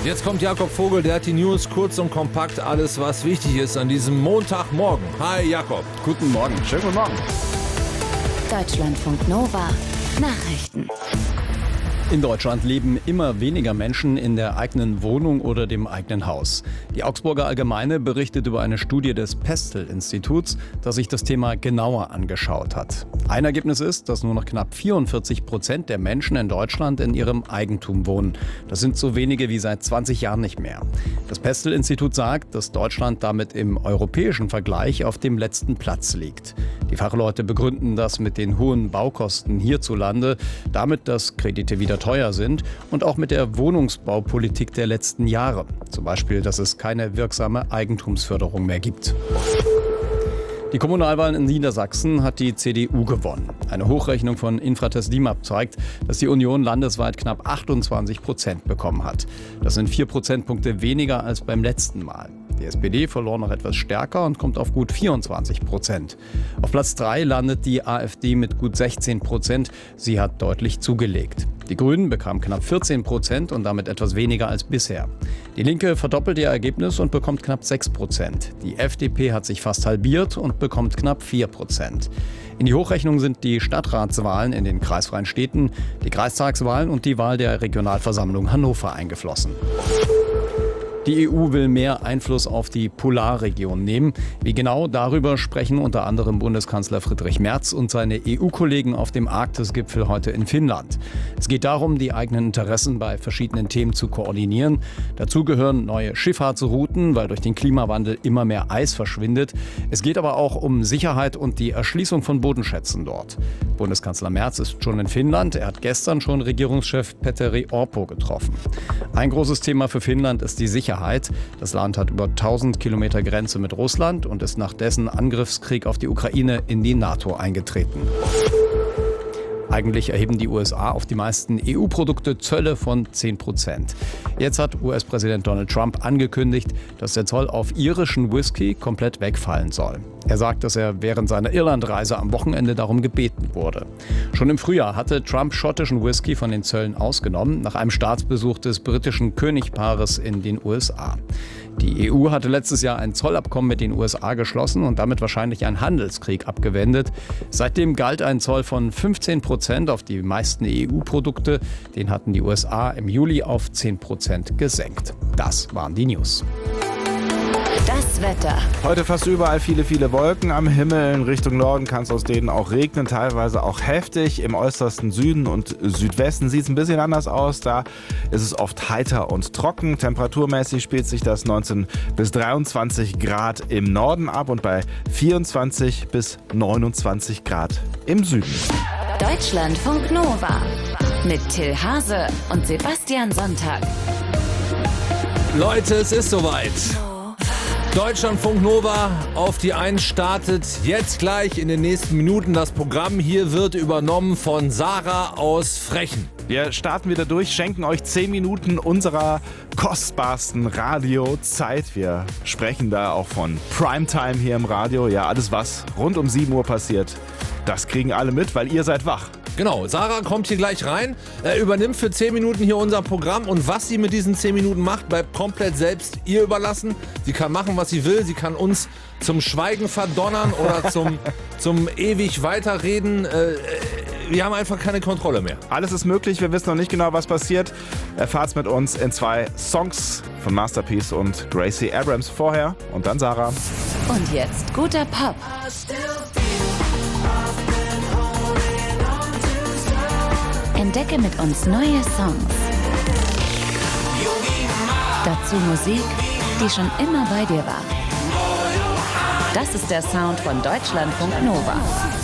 Jetzt kommt Jakob Vogel, der hat die News kurz und kompakt, alles was wichtig ist an diesem Montagmorgen. Hi Jakob. Guten Morgen, schönen guten Morgen. Deutschlandfunk Nova, Nachrichten. In Deutschland leben immer weniger Menschen in der eigenen Wohnung oder dem eigenen Haus. Die Augsburger Allgemeine berichtet über eine Studie des Pestel-Instituts, das sich das Thema genauer angeschaut hat. Ein Ergebnis ist, dass nur noch knapp 44% der Menschen in Deutschland in ihrem Eigentum wohnen. Das sind so wenige wie seit 20 Jahren nicht mehr. Das Pestel-Institut sagt, dass Deutschland damit im europäischen Vergleich auf dem letzten Platz liegt. Die Fachleute begründen das mit den hohen Baukosten hierzulande, damit, dass Kredite wieder teuer sind und auch mit der Wohnungsbaupolitik der letzten Jahre. Zum Beispiel, dass es keine wirksame Eigentumsförderung mehr gibt. Die Kommunalwahlen in Niedersachsen hat die CDU gewonnen. Eine Hochrechnung von Infratest DIMAP zeigt, dass die Union landesweit knapp 28% bekommen hat. Das sind 4 Prozentpunkte weniger als beim letzten Mal. Die SPD verlor noch etwas stärker und kommt auf gut 24%. Auf Platz 3 landet die AfD mit gut 16%. Sie hat deutlich zugelegt. Die Grünen bekamen knapp 14% und damit etwas weniger als bisher. Die Linke verdoppelt ihr Ergebnis und bekommt knapp 6%. Die FDP hat sich fast halbiert und bekommt knapp 4%. In die Hochrechnung sind die Stadtratswahlen in den kreisfreien Städten, die Kreistagswahlen und die Wahl der Regionalversammlung Hannover eingeflossen. Die EU will mehr Einfluss auf die Polarregion nehmen. Wie genau, darüber sprechen unter anderem Bundeskanzler Friedrich Merz und seine EU-Kollegen auf dem Arktis-Gipfel heute in Finnland. Es geht darum, die eigenen Interessen bei verschiedenen Themen zu koordinieren. Dazu gehören neue Schifffahrtsrouten, weil durch den Klimawandel immer mehr Eis verschwindet. Es geht aber auch um Sicherheit und die Erschließung von Bodenschätzen dort. Bundeskanzler Merz ist schon in Finnland. Er hat gestern schon Regierungschef Petteri Orpo getroffen. Ein großes Thema für Finnland ist die Sicherheit. Das Land hat über 1000 Kilometer Grenze mit Russland und ist nach dessen Angriffskrieg auf die Ukraine in die NATO eingetreten. Eigentlich erheben die USA auf die meisten EU-Produkte Zölle von 10%. Jetzt hat US-Präsident Donald Trump angekündigt, dass der Zoll auf irischen Whisky komplett wegfallen soll. Er sagt, dass er während seiner Irlandreise am Wochenende darum gebeten wurde. Schon im Frühjahr hatte Trump schottischen Whisky von den Zöllen ausgenommen, nach einem Staatsbesuch des britischen Königpaares in den USA. Die EU hatte letztes Jahr ein Zollabkommen mit den USA geschlossen und damit wahrscheinlich einen Handelskrieg abgewendet. Seitdem galt ein Zoll von 15% auf die meisten EU-Produkte. Den hatten die USA im Juli auf 10% gesenkt. Das waren die News. Das Wetter. Heute fast überall viele Wolken am Himmel. In Richtung Norden kann es aus denen auch regnen, teilweise auch heftig. Im äußersten Süden und Südwesten sieht es ein bisschen anders aus. Da ist es oft heiter und trocken. Temperaturmäßig spielt sich das 19 bis 23 Grad im Norden ab und bei 24 bis 29 Grad im Süden. Deutschlandfunk Nova mit Till Hase und Sebastian Sonntag. Leute, es ist soweit. Deutschlandfunk Nova auf die 1 startet jetzt gleich in den nächsten Minuten. Das Programm hier wird übernommen von Sarah aus Frechen. Wir starten wieder durch, schenken euch 10 Minuten unserer kostbarsten Radiozeit. Wir sprechen da auch von Primetime hier im Radio. Ja, alles was rund um 7 Uhr passiert, das kriegen alle mit, weil ihr seid wach. Genau, Sarah kommt hier gleich rein, übernimmt für 10 Minuten hier unser Programm und was sie mit diesen 10 Minuten macht, bleibt komplett selbst ihr überlassen. Sie kann machen, was sie will, sie kann uns zum Schweigen verdonnern oder zum ewig weiterreden. Wir haben einfach keine Kontrolle mehr. Alles ist möglich, wir wissen noch nicht genau, was passiert. Erfahrt's mit uns in 2 Songs von Masterpiece und Gracie Abrams vorher und dann Sarah. Und jetzt guter Pop. Entdecke mit uns neue Songs. Dazu Musik, die schon immer bei dir war. Das ist der Sound von Deutschlandfunk Nova.